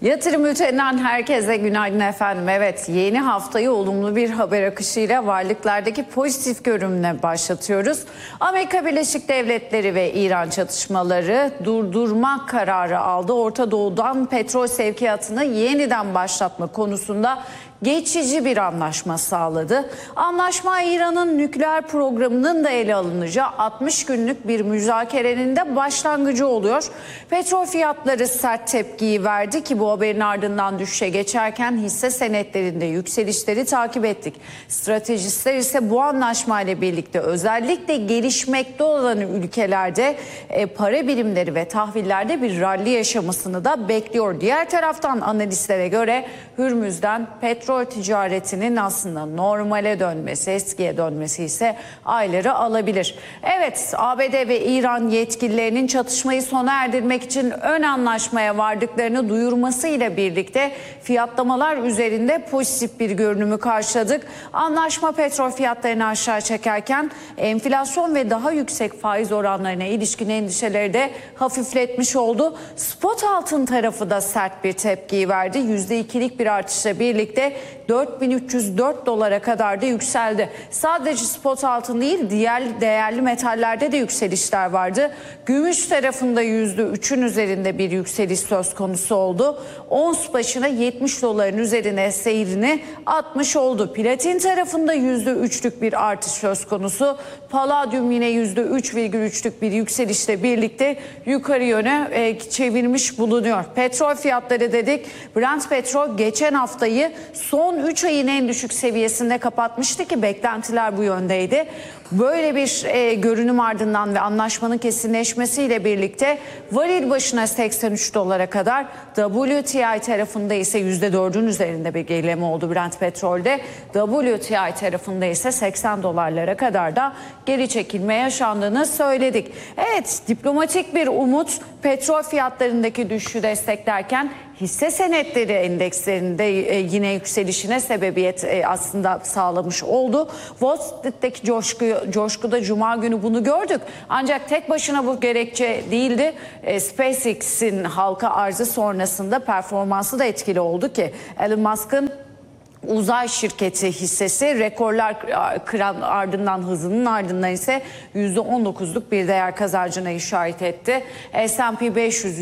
Yatırım Bülteni'nden herkese günaydın efendim. Evet, yeni haftayı olumlu bir haber akışıyla varlıklardaki pozitif görünümle başlatıyoruz. Amerika Birleşik Devletleri ve İran çatışmaları durdurma kararı aldı. Orta Doğu'dan petrol sevkiyatını yeniden başlatma konusunda geçici bir anlaşma sağladı. Anlaşma İran'ın nükleer programının da ele alınacağı 60 günlük bir müzakerenin de başlangıcı oluyor. Petrol fiyatları sert tepkiyi verdi ki bu haberin ardından düşüşe geçerken hisse senetlerinde yükselişleri takip ettik. Stratejistler ise bu anlaşmayla birlikte özellikle gelişmekte olan ülkelerde para birimleri ve tahvillerde bir ralli yaşamasını da bekliyor. Diğer taraftan analistlere göre Hürmüz'den petrol ticaretinin aslında normale dönmesi, eskiye dönmesi ise ayları alabilir. Evet, ABD ve İran yetkililerinin çatışmayı sona erdirmek için ön anlaşmaya vardıklarını duyurmasıyla birlikte fiyatlamalar üzerinde pozitif bir görünümü karşıladık. Anlaşma petrol fiyatlarını aşağı çekerken enflasyon ve daha yüksek faiz oranlarına ilişkin endişeleri de hafifletmiş oldu. Spot altın tarafı da sert bir tepkiyi verdi. %2'lik bir artışla birlikte 4.304 dolara kadar da yükseldi. Sadece spot altın değil, diğer değerli metallerde de yükselişler vardı. Gümüş tarafında %3'ün üzerinde bir yükseliş söz konusu oldu. Ons başına 70 doların üzerine seyrini atmış oldu. Platin tarafında %3'lük bir artış söz konusu. Palladium yine %3,3'lük bir yükselişle birlikte yukarı yöne çevirmiş bulunuyor. Petrol fiyatları dedik. Brent petrol geçen haftayı son 3 ayın en düşük seviyesinde kapatmıştı ki beklentiler bu yöndeydi. Böyle bir görünüm ardından ve anlaşmanın kesinleşmesiyle birlikte varil başına 83 dolara kadar, WTI tarafında ise %4'ün üzerinde bir gerileme oldu Brent petrolde. WTI tarafında ise 80 dolarlara kadar da geri çekilme yaşandığını söyledik. Evet, diplomatik bir umut petrol fiyatlarındaki düşüşü desteklerken hisse senetleri endekslerinde yine yükselişine sebebiyet aslında sağlamış oldu. Wall Street'teki coşkuda Cuma günü bunu gördük. Ancak tek başına bu gerekçe değildi. SpaceX'in halka arzı sonrasında performansı da etkili oldu ki Elon Musk'ın uzay şirketi hissesi rekorlar kıran ardından hızının ardından ise %19'luk bir değer kazancına işaret etti. S&P 500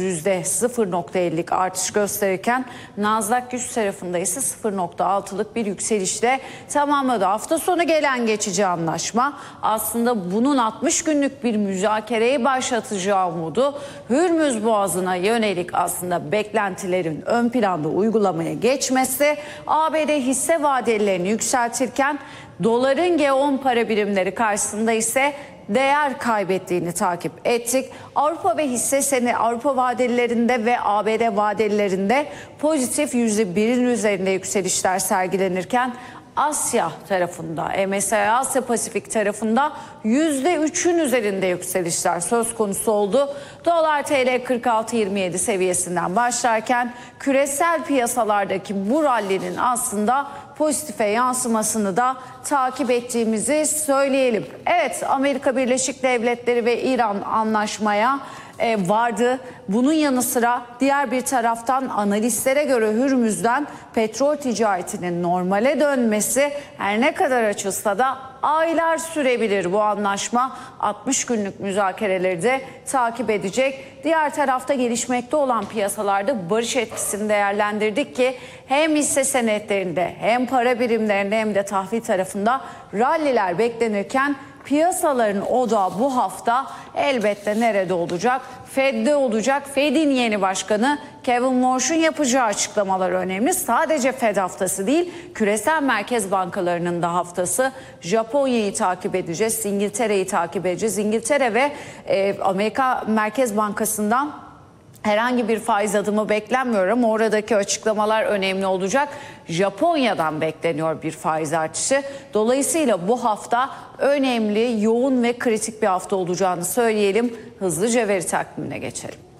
%0,50'lik artış gösterirken Nasdaq 100 tarafında ise 0,6'lık bir yükselişle tamamladı. Hafta sonu gelen geçici anlaşma aslında bunun 60 günlük bir müzakereyi başlatacağı umudu Hürmüz Boğazı'na yönelik aslında beklentilerin ön planda uygulamaya geçmesi, ABD hisse vadelerini yükseltirken doların G10 para birimleri karşısında ise değer kaybettiğini takip ettik. Avrupa ve Avrupa vadelerinde ve ABD vadelerinde pozitif %1'in üzerinde yükselişler sergilenirken Asya tarafında, MSCI Asya Pasifik tarafında %3'ün üzerinde yükselişler söz konusu oldu. Dolar TL 46.27 seviyesinden başlarken küresel piyasalardaki bu rallinin aslında pozitife yansımasını da takip ettiğimizi söyleyelim. Evet, Amerika Birleşik Devletleri ve İran anlaşmaya vardı. Bunun yanı sıra diğer bir taraftan analistlere göre Hürmüz'den petrol ticaretinin normale dönmesi her ne kadar açılsa da aylar sürebilir bu anlaşma. 60 günlük müzakereleri de takip edecek. Diğer tarafta gelişmekte olan piyasalarda barış etkisini değerlendirdik ki hem hisse senetlerinde hem para birimlerinde hem de tahvil tarafında ralliler beklenirken piyasaların odağı bu hafta elbette nerede olacak? Fed'de olacak. Fed'in yeni başkanı Kevin Warsh'un yapacağı açıklamalar önemli. Sadece Fed haftası değil, küresel merkez bankalarının da haftası. Japonya'yı takip edeceğiz, İngiltere'yi takip edeceğiz. İngiltere ve Amerika Merkez Bankası'ndan herhangi bir faiz adımı beklenmiyor ama oradaki açıklamalar önemli olacak. Japonya'dan bekleniyor bir faiz artışı. Dolayısıyla bu hafta önemli, yoğun ve kritik bir hafta olacağını söyleyelim. Hızlıca veri takvimine geçelim.